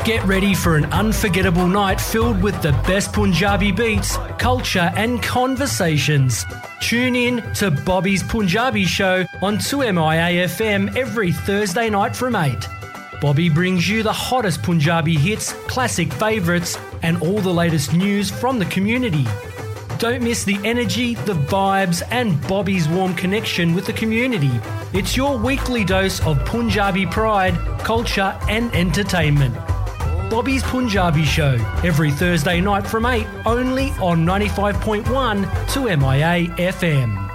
Get ready for an unforgettable night filled with the best Punjabi beats, culture and conversations. Tune in to Bobby's Punjabi Show on 2MIA FM every Thursday night from 8. Bobby brings you the hottest Punjabi hits, classic favourites and all the latest news from the community. Don't miss the energy, the vibes and Bobby's warm connection with the community. It's your weekly dose of Punjabi pride, culture and entertainment. Bobby's Punjabi Show, every Thursday night from 8, only on 95.1 2MIA FM.